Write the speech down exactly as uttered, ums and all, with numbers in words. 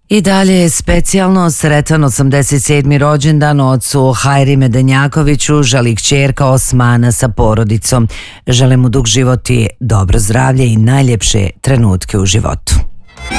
I dalje je specijalno sretan osamdeset sedmi rođendan ocu Hajri Medenjakoviću, želi kćerka Osmana sa porodicom. Žele mu dug život i dobro zdravlje i najljepše trenutke u životu.